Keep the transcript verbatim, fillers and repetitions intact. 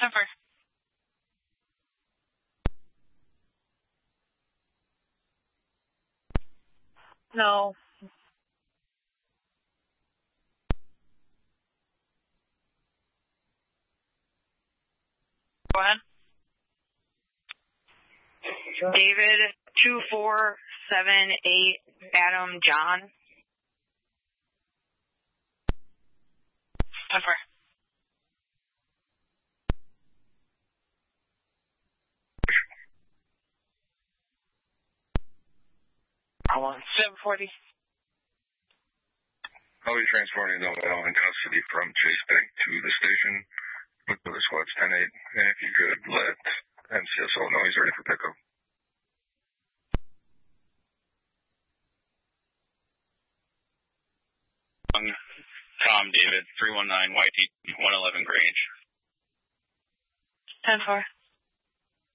ten four. No. Go ahead. David, two four seven eight, Adam John. ten four. I want seven forty. I'll be transporting the male in custody from Chase Bank to the station with the squads ten eight. And if you could let M C S O know he's ready for pickup. Tom David, three one nine Y T one eleven Grange. ten four.